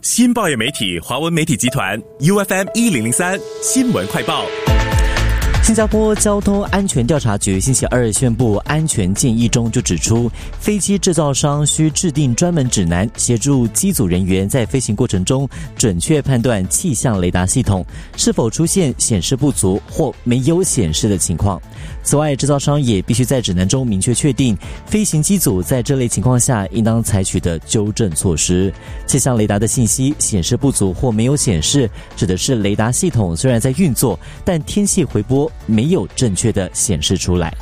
新报业媒体华文媒体集团 UFM 1003新闻快报。 新加坡交通安全调查局星期二宣布安全建议中就指出，飞机制造商需制定专门指南，协助机组人员在飞行过程中准确判断气象雷达系统是否出现显示不足或没有显示的情况。此外，制造商也必须在指南中明确确定飞行机组在这类情况下应当采取的纠正措施。气象雷达的信息显示不足或没有显示，指的是雷达系统虽然在运作，但天气回波没有正确的显示出来。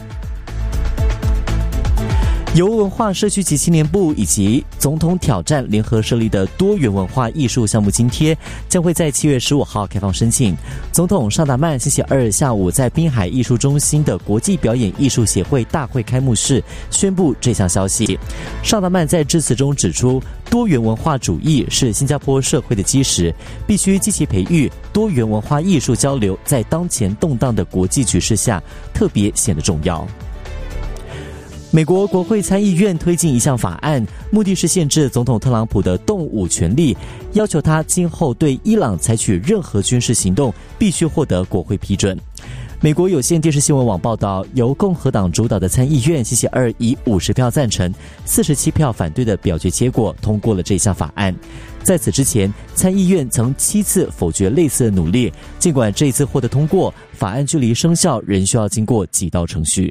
由文化社区及青年部以及总统挑战联合设立的多元文化艺术项目津贴将会在7月15号开放申请。总统尚达曼星期二下午在滨海艺术中心的国际表演艺术协会大会开幕式宣布这项消息。尚达曼在致辞中指出，多元文化主义是新加坡社会的基石，必须积极培育多元文化艺术交流，在当前动荡的国际局势下特别显得重要。美国国会参议院推进一项法案，目的是限制总统特朗普的动武权利，要求他今后对伊朗采取任何军事行动必须获得国会批准。美国有线电视新闻网报道，由共和党主导的参议院星期二以50票赞成、47票反对的表决结果通过了这项法案。在此之前，参议院曾7次否决类似的努力，尽管这一次获得通过，法案距离生效仍需要经过几道程序。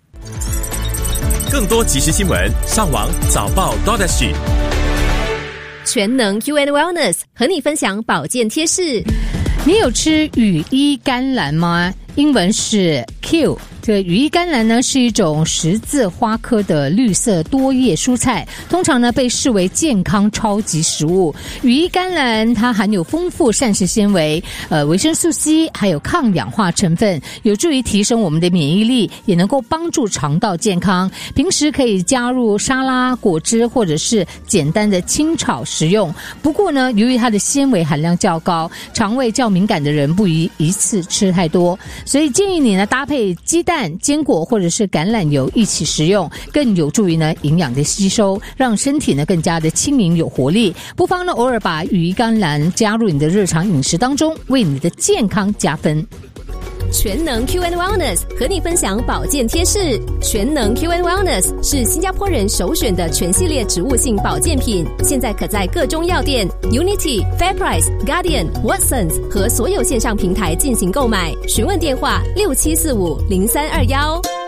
更多即时新闻，上网早报 .sg。 全能 UN Wellness 和你分享保健贴士。 你有吃羽衣甘蓝吗？英文是 Q。这个羽衣甘蓝呢是一种十字花科的绿色多叶蔬菜，通常呢被视为健康超级食物。羽衣甘蓝它含有丰富膳食纤维、维生素 C， 还有抗氧化成分，有助于提升我们的免疫力，也能够帮助肠道健康。平时可以加入沙拉、果汁或者是简单的清炒食用。不过呢，由于它的纤维含量较高，肠胃较敏感的人不宜一次吃太多，所以建议你呢搭配鸡蛋、坚果或者是橄榄油一起食用，更有助于呢营养的吸收，让身体呢更加的轻盈有活力。不妨呢偶尔把羽衣甘蓝加入你的日常饮食当中，为你的健康加分。 全能 QN Wellness 和你分享保健贴士。全能 QN Wellness 是新加坡人首选的全系列植物性保健品，现在可在各中药店、Unity、FairPrice、Guardian、Watsons 和所有线上平台进行购买。询问电话67450321。